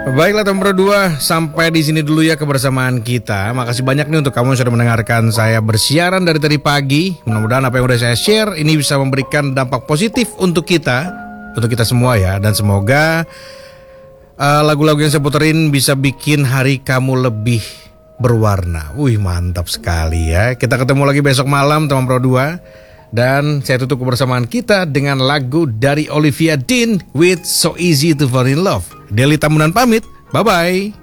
Baiklah teman Pro 2, sampai di sini dulu ya kebersamaan kita. Makasih banyak nih untuk kamu yang sudah mendengarkan saya bersiaran dari tadi pagi. Mudah-mudahan apa yang udah saya share ini bisa memberikan dampak positif untuk kita semua ya. Dan semoga lagu-lagu yang saya puterin bisa bikin hari kamu lebih berwarna. Wih, mantap sekali ya. Kita ketemu lagi besok malam teman Pro 2. Dan saya tutup kebersamaan kita dengan lagu dari Olivia Dean with So Easy to Fall in Love. Deli Tambunan pamit, bye-bye.